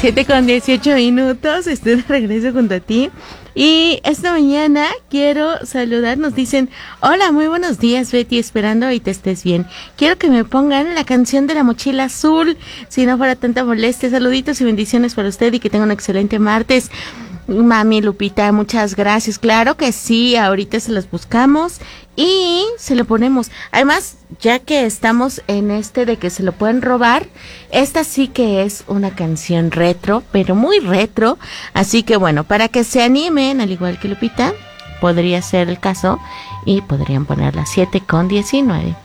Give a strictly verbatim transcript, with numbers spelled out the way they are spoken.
siete con dieciocho minutos, estoy de regreso junto a ti. Y esta mañana quiero saludar, nos dicen, hola, muy buenos días Betty, esperando y te estés bien. Quiero que me pongan la canción de la mochila azul, si no fuera tanta molestia. Saluditos y bendiciones para usted y que tenga un excelente martes. Mami Lupita, muchas gracias. Claro que sí, ahorita se las buscamos y se lo ponemos. Además, ya que estamos en este de que se lo pueden robar, esta sí que es una canción retro, pero muy retro. Así que bueno, para que se animen, al igual que Lupita, podría ser el caso y podrían poner las siete con diecinueve.